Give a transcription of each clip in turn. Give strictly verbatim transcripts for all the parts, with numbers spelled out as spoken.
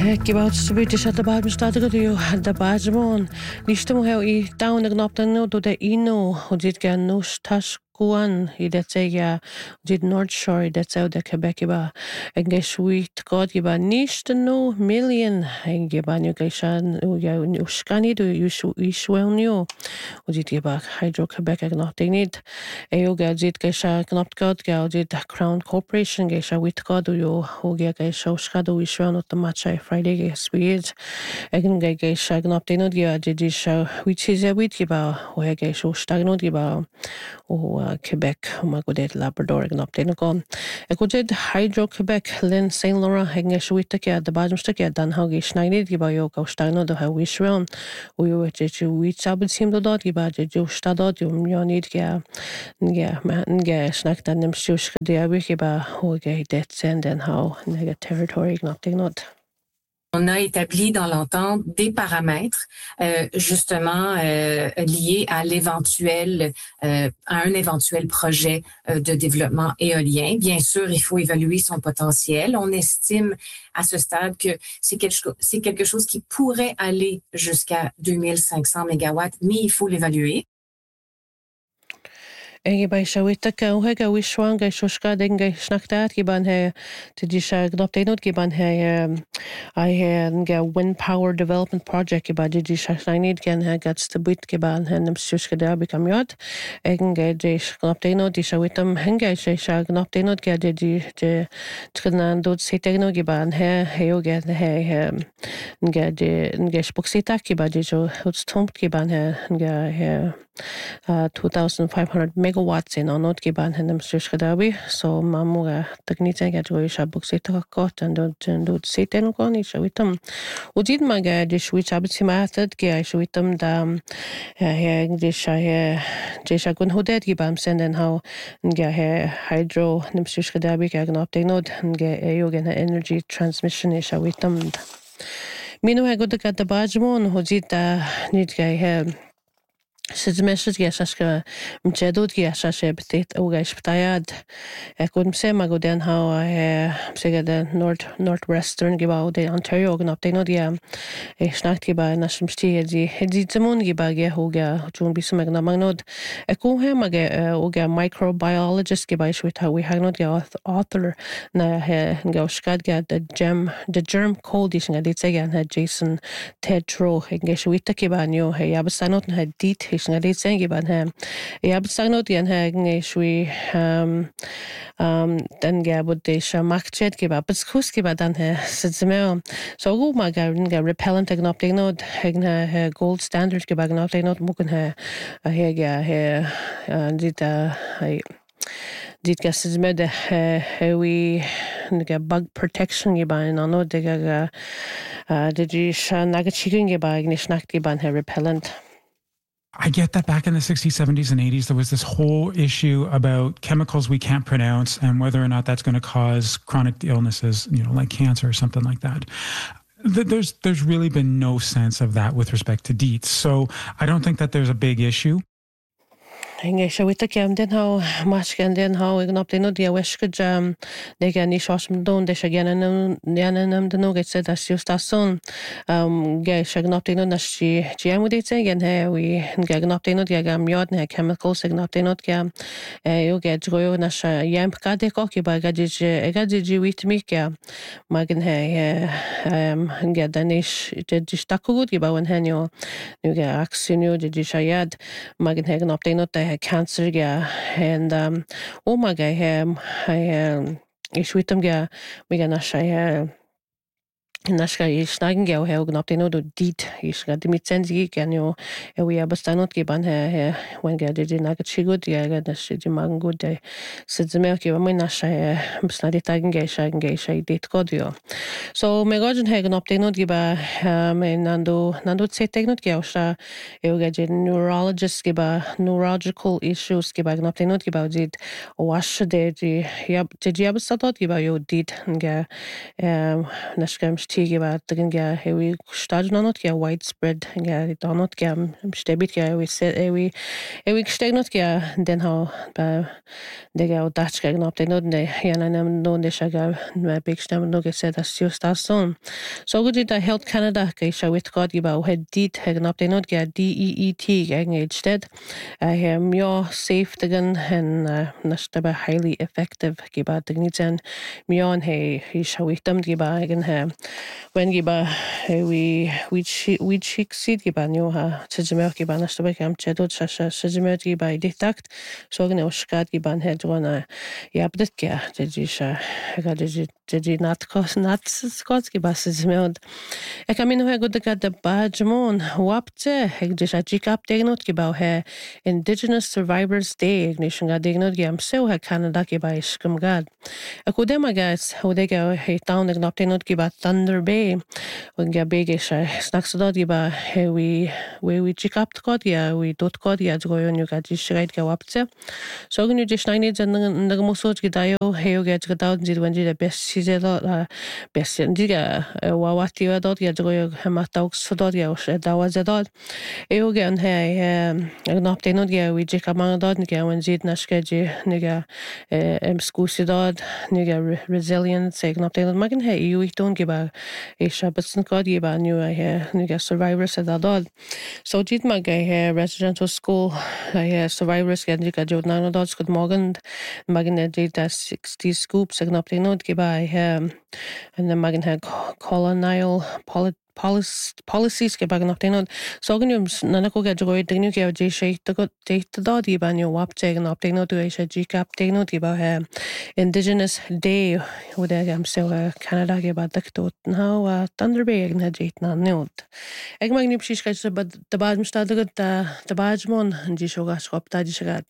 Gebouwd British at the bottom started to you at the Bajamon. Nishtum how e down the Gnopton to the Ino, who did get no stash. Guan i det säga did North Shore det så det Quebec ba en sweet god giba nicht no million en giba nu gaishan u ya uskani do you ishwelnio u dit giba Hydro Quebec not need e u ga dit gaisha knopt god ga dit Crown Corporation gaisha with god u u ga gaisha uskado ishwel not the match Friday gas weird egen ga gaisha knopt no ga dit show which is a with giba u gaisha stagnod giba o Quebec ma go det Labrador ag naptain go. E go det Hydro Quebec Lynn Saint Laurent henge shuita ke the bajumsta ke dan hagi schneided giba yo ka stagno do ha wishron o yo je ju wit sabel sim do dot giba je ju stadot yo mionid ke nge nge snack dan nem shush de abi giba ho ge det send and how nega territory naptain not. On a établi dans l'entente des paramètres euh, justement euh, liés à l'éventuel, euh, à un éventuel projet euh, de développement éolien. Bien sûr, il faut évaluer son potentiel. On estime à ce stade que c'est quelque chose, c'est quelque chose qui pourrait aller jusqu'à deux mille cinq cents mégawatts, mais il faut l'évaluer. Ege bei shawita ka uhega wishwan ga shoshka denga snaktat giban he tidisha gnoptenot giban he I had ga wind power development project giba tidisha snid gen he gats to bit giban he nem shoshka da become yot egen ga de gnoptenot disha witam henga sha gnoptenot ga de de trinando seteno giban he he ga he ga de ga spoxita giba de jo stomp giban he ga he Uh, two thousand five hundred megawatts in onot giban henem shushkadabi so mamuga technique ga jo isha buxita got and do seten gon isha witam udid maga de switch abtimated ge isha witam da he disha he disha gun hodet gibam senden how ge he hydro nem shushkadabi ga gnopte nod ge yogen energy transmission isha witam minu ha god ga da bajmon hojita nit ga he Syd mesyd ges asga mjedod ges asga betit o ges betayad ek un se mago den how e sega de north northwestern giba de Ontario gan update no dia e snacht giba na smsti di di zemon giba ge hoga jun bisum magna magnod e ko he mage o ga microbiologist giba shwit how we hagnod ga author na he ga skad ga de gem de germ cold is ngad sega na Jason Tedro ge shwit giba nyo he absanot na dit nga dit sen giban he ja besagnot gen he nge shui um um den ga bud de shamakchet giba beskus giba dan he sitzme so go ma ga ga repellent agnopting not he gold standard giba agnopting not muken he he ga he dit he dit ga sitzme de he we ga bug protection giba in ano de ga de ji nagachigun giba ignishnakt giban he repellent. I get that back in the sixties, seventies, and eighties, there was this whole issue about chemicals we can't pronounce and whether or not that's going to cause chronic illnesses, you know, like cancer or something like that. There's there's really been no sense of that with respect to DEETs. So I don't think that there's a big issue. Inge shawita kem den how much can den how ignop den no dia weshka jam de gan ni shosm don de shagan nan de no get said as just as son um ge shagnop den no shi jam with it again he we gagnop den no dia gam yod ne chemicals ignop den no gam e yo get go na sha yam ka de ko ki ba ga ji e ga ji wit mi ka magen he um ge danish de stakut gi ba wen henyo nu ge axinio de shayad magen he gnop den no cancer ga and um oh my guy him I um ishwitam ga we ga na shay Nashka is snagging go he gnop no do dit is ga dimitsenzi gan yo e we abastanot giban he when ga de nagat chigud ya ga na shidi mangud de sidzmer ki we na shay snadi tagen ga shay ga shay dit godio so me gojen he gnop no giba me nando nando tsetegnot ga sha e ga je neurologist giba neurological issues giba gnop no giba dit wash de ya de abastot giba yo dit ga um nashka tí ba gan ga hewi stadnot ga widespread ga donot ga stebit ga we se ewi ewi stegnot ga den ha ba de ga dach ga op de not de yana nam no de shaga ma big stem no ge said as just as son so good da Health Canada ga sha with god ba head dit ha op de not ga D E E T ga instead I am your safe again and nasta ba highly effective ga ba de nitan mion he he sha with them ga ba again ha when ga ba we we we chick seed ga ba nyo ha tjimer ga ba nasta ba kam chedot sha sha tjimer ga ba detect so gan oskad ga ban head one ja bdet ga de sha ga de de nat kos nat skot ga ba tjimer ek am no ha god ga de bajmon wapte ek de sha jikap de not ga ba he Indigenous Survivors Day ignition ga de not ga am so ha Canada ga ba skum gad ek o dem gas o de ga he town de not not ga ba Thunder Bay un ga bege sha snacks dod ga ba he we we we jikap god ga we dot god ga go yon ga ji shrait ga wapte so gan ju schneine den de mosot ga da yo he ga ga da ji when ji de best si de best ji ga wa wa ti wa dot ga go yo ma ta so dot ga da wa ze dot e o ga he not de not ga we jikap ma dot ga when ji na ska ji ne ga em skusi dot ne ga resilience say not de ma gan he you don't give a e sha but god ga ba new he ne ga survivors da dot so ji ma ga he residential school I survivors ga ga jo na dot good morgen magen de da sixty scoops ag not de not ga ba he and then magen ha colonial polit policy policies ke bag not not so gan na ko ga jo de nu ga je she to go de da di ban yo wap te gan up de no do she g cap de no di ba he Indigenous Day wo de am so Canada ga ba dak tot now Thunder Bay na je na not eg mag ni psi ska ba de ba sta de de ba mon ji so ga skop ta ji shagat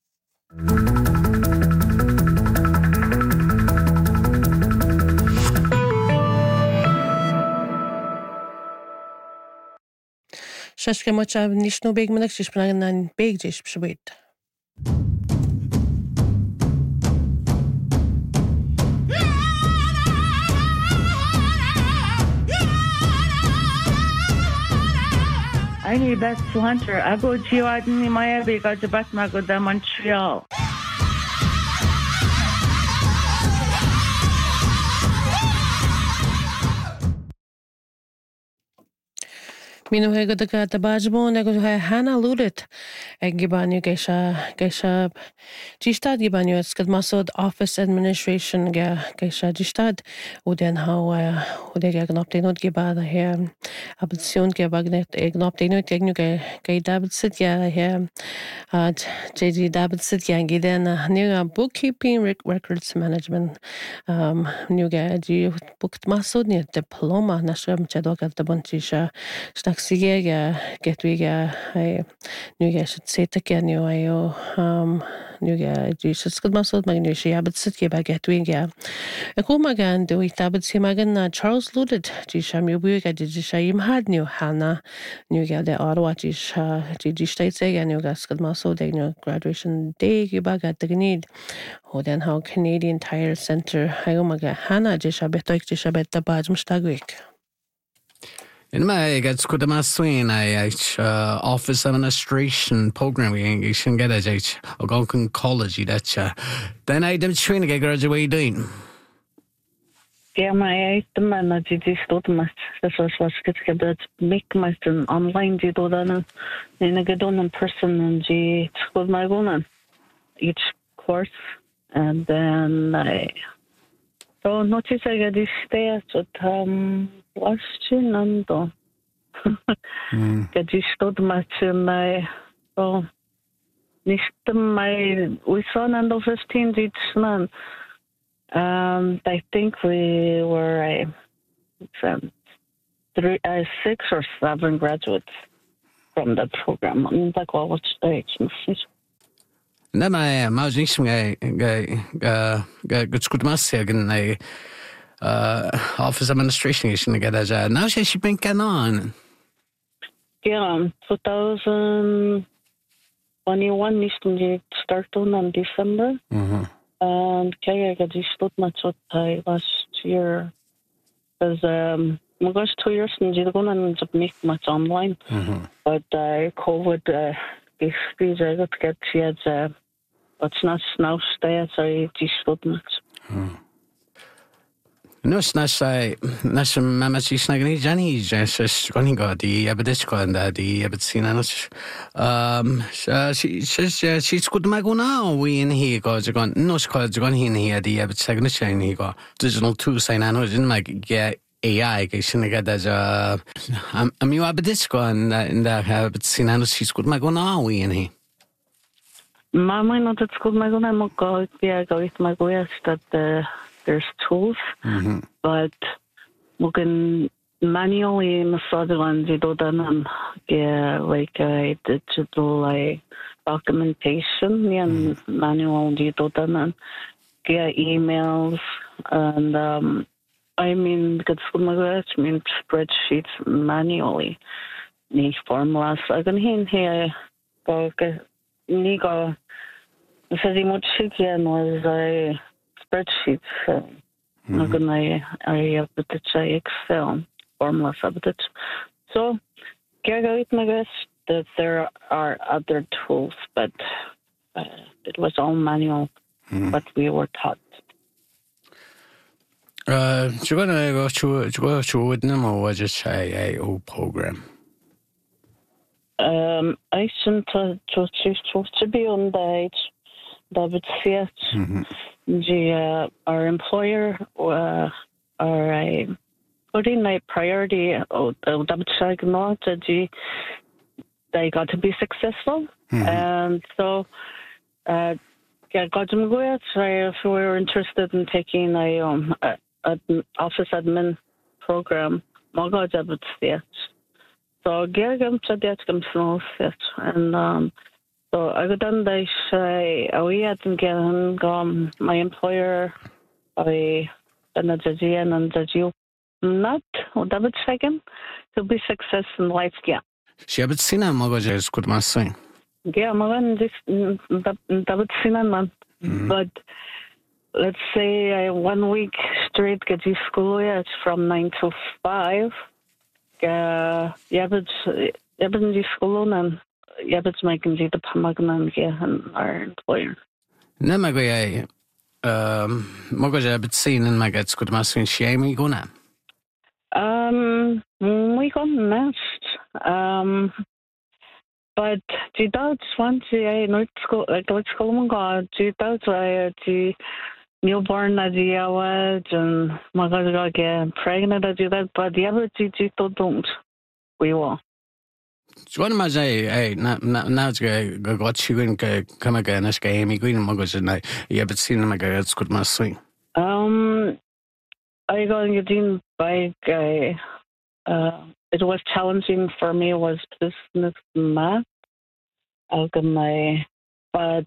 Шашка мача нишно бег менак шиш пнаган бег жеш пшбит. I need Beth Hunter. I go to you out in my area because the Beth Mago da Montreal. Minu he go ga da bajmon ego he Hannah Ludit ag gibanyu geisha geisha gistad gibanyu es gad masod office administration ga geisha gistad u den ha u de ga gnop de not gibad he absion ge bagnet ag gnop de not gegnu ge ge david sit ya he at J G david sit ya giden new bookkeeping records management um new ga ji booked masod ni diploma na sham chadok at the bunchisha Sige ga get we ga I nu ga should say to get new I um nu ga ju should skid masod mag nu she abit sit ga get we ga e ko magan do we tabit si magan na Charles Ludit ji sham yu bu ga ji shaim had new Hannah nu ga de Ottawa ji sha ji ji state say ga nu ga skid masod de nu graduation day ga ba ga de need ho den how Canadian Tire Center I o maga Hannah ji sha betoik ji sha bet da bajm stagwik In my gets good my swing I uh, office administration programming you can get a or go can college that uh, then I dem train get graduating. Yeah, my the man that did start mas das was was get get make my online did all that in a good on person and G school my one each course and then I so notice I got this stay at um Washington. Get you stood much in my oh, nicht my we saw under fifteen each man. Um, I think we were uh, three, uh, six or seven graduates from that program. I'm like, well, what's the Na my imagination guy guy guy good good master again. Uh, office administration is going to get a now she's been getting on. Yeah, twenty twenty-one is to start on in December. Mm-hmm. And Kaya got this stood much what I last year Because um, my gosh, two years and you're going to make much online. Mm-hmm. But uh, COVID, uh, these these I got to get yet. Uh, it's not now stay. Sorry, just what much. Nus nas ai nas mama si snagni Johnny just going go the abedis go and the abetsina nus um she she she's good my go now we in here go go nus go go in here the abetsagna chain he go digital two sign I know in my get A I ke sinaga da ja am am you abedis go and in the abetsina nus she's good my go now we in here Mama not at school my go na go yeah go with my go yes that uh, there's tools, mm-hmm. but we can manually massage ones you do them and yeah, like uh, digital like documentation yeah, and mm-hmm. manual you do them and yeah, emails and um, I mean because I mean spreadsheets manually need formulas. I can hear here go Nico says he much again was I. Spreadsheets. Uh, mm-hmm. I I have the Excel formulas of it. So, I guess that there are other tools, but uh, it was all manual. Mm-hmm. What we were taught. Uh, you're gonna go to go to with them or was it a old program? Um, I sent to to to to be on the age. David said, the, uh, our employer uh, are uh, putting a priority. Oh, David said, no, that they got to be successful, mm-hmm. and so uh, yeah, got to go out. So if we were interested in taking a um a, a office admin program, Maga David said. So yeah, I'm so that's come and um. So I got done this. I we had to get on my employer. I done a judge and judge you not. That would second to be success in life. Yeah. She had seen a mortgage as good man saying. Yeah, man, this that would seen a man. But let's say I one week straight get to school. Yeah, it's from nine to five. Uh, yeah, but yeah, but in school and. Yeah, but making the Pamagnan and our employer. No, my guy, um, Mogaja, a bit seen in my gets good masking shame. We go now. Um, we got nest. Um, but the doubts once I know school, like let's call them God, the doubts I the newborn as the hour and Mogaja get pregnant as that, but the other two don't. We will. So one of my now now it's got you in come again as game me green muggers and I yeah but seen my guys good must swing. Um I got in by guy uh it was challenging for me was business math. I got my but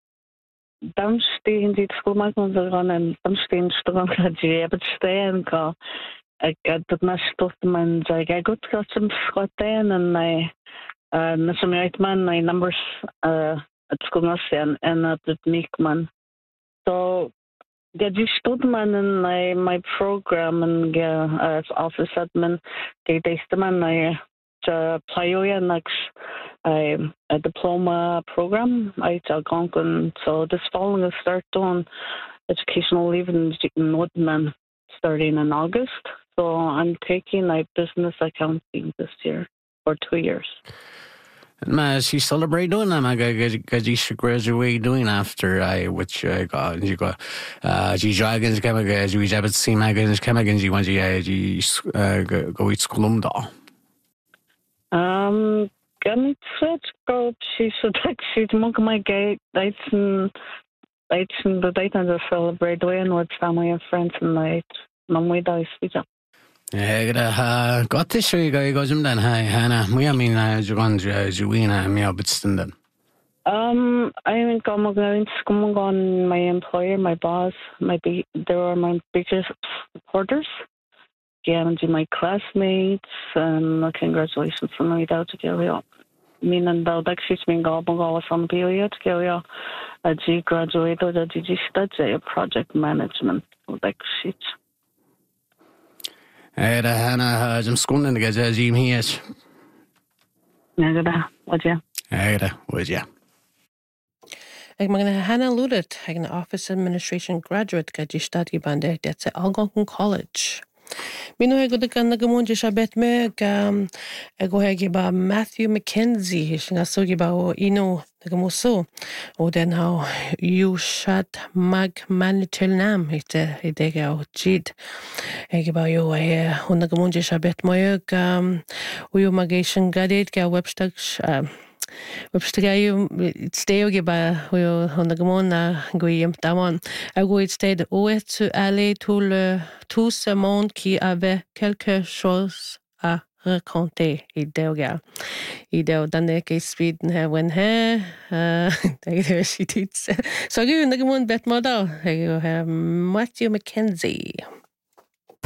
dan stehen die schoolmakers gaan en dan stehen stroom dat je hebt staan kan. Ik had het naast mijn zeg ik goed got some schotten and I uh na some right man my numbers uh at school na sen and at the nick man. So get you stood man in my my program and yeah as office admin they they man I uh play next I a diploma program I gone so this fall I'm start on educational leave in Notman starting in August. So I'm taking like business accounting this year for two years. Ma, she celebrate doing that. I got you should graduate doing after I which I got you got uh she dragons come again you have seen magazines come again you want you go eat school Um can it switch go she should like she's monk my gate lights and lights and the date and celebrate doing with family and friends and night. Mom we die speech. Yeah, got this show you go you go some then hi Hannah. We I mean uh Joanne Joanna me up then. Um I'm going to on my employer, my boss, my big there are my biggest supporters. Yeah, and my classmates and congratulations on me out to go. Mean and that she's been go go some period to go. I graduated at G study project management like shit. Era hana jam skunnen ga jim hies. Nagada, would you? Era, would ya? Ag mag na Hannah Ludet ag na Office Administration Graduate ga di stad gibande det sa Algonquin College. Mino he goda kan nagamon di siya bet me ag ego he giba Matthew McKenzie nga so giba o ino nagamuso o den how you shot mag manitil nam ite ite ga o jid he giba yo he o nagamon di siya bet mo ag o yo magation gadet ga webstag Webstagayo steo giba o nagamon na goyim tamon ago it stayed où es-tu allé tout le tout ce monde qui avait quelque chose à raconter ideo ga ideo dane ke speed na when he uh there she did so go nagamon bet model Matthew McKenzie